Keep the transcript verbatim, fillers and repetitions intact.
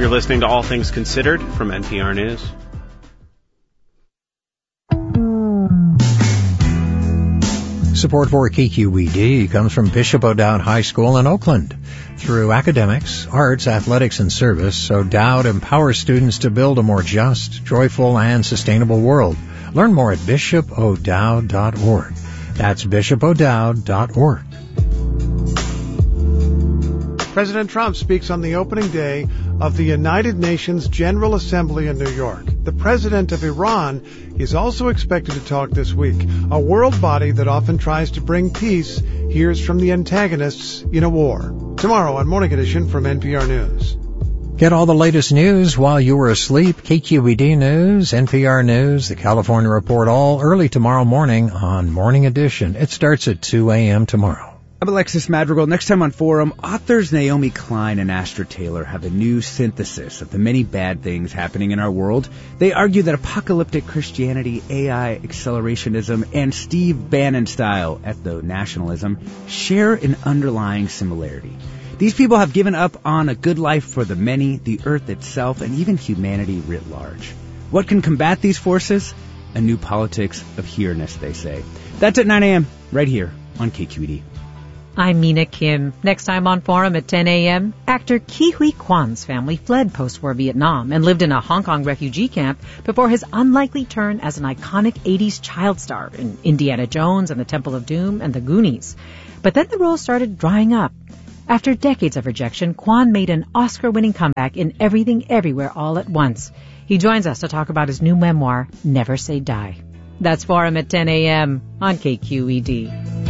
You're listening to All Things Considered from N P R News. Support for K Q E D comes from Bishop O'Dowd High School in Oakland. Through academics, arts, athletics, and service, O'Dowd empowers students to build a more just, joyful, and sustainable world. Learn more at bishop o'dowd dot org. That's bishop o'dowd dot org. President Trump speaks on the opening day of the United Nations General Assembly in New York. The president of Iran is also expected to talk this week. A world body that often tries to bring peace hears from the antagonists in a war. Tomorrow on Morning Edition from N P R News. Get all the latest news while you were asleep. K Q E D News, N P R News, the California Report, all early tomorrow morning on Morning Edition. It starts at two a.m. tomorrow. I'm Alexis Madrigal. Next time on Forum, authors Naomi Klein and Astra Taylor have a new synthesis of the many bad things happening in our world. They argue that apocalyptic Christianity, A I accelerationism, and Steve Bannon-style ethno-nationalism share an underlying similarity. These people have given up on a good life for the many, the earth itself, and even humanity writ large. What can combat these forces? A new politics of here-ness, they say. That's at nine a.m. right here on K Q E D. I'm Mina Kim. Next time on Forum at ten a.m., actor Ke Huy Quan's family fled post-war Vietnam and lived in a Hong Kong refugee camp before his unlikely turn as an iconic eighties child star in Indiana Jones and the Temple of Doom and The Goonies. But then the role started drying up. After decades of rejection, Quan made an Oscar-winning comeback in Everything Everywhere All at Once. He joins us to talk about his new memoir, Never Say Die. That's Forum at ten a.m. on K Q E D.